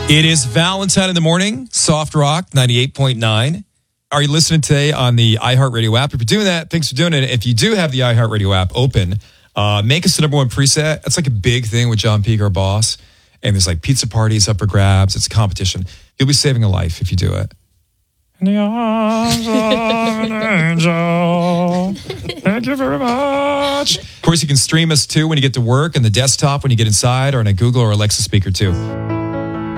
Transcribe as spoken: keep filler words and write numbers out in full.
It is Valentine in the morning, Soft Rock ninety-eight point nine. Are you listening today on the iHeartRadio app? If you're doing that, thanks for doing it. If you do have the iHeartRadio app open, uh, make us the number one preset. That's like a big thing with John Peake, our boss. And there's like pizza parties up for grabs. It's a competition. You'll be saving a life if you do it. In the arms of an angel. Thank you very much. Of course, you can stream us too when you get to work, on the desktop when you get inside, or on a Google or Alexa speaker too.